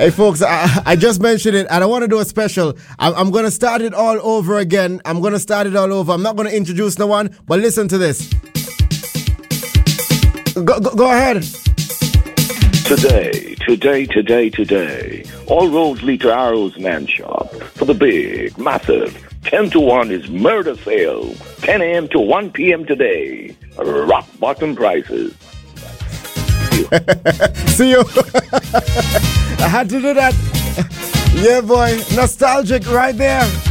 Hey, folks, I just mentioned it, and I want to do a special. I'm going to start it all over again. I'm not going to introduce no one, but listen to this. Go ahead. Today. All roads lead to Arrow's Man Shop for the big, massive 10-to-1 is murder sale. 10 a.m. to 1 p.m. today. Rock bottom prices. See you. I had to do that. Yeah, boy. Nostalgic right there.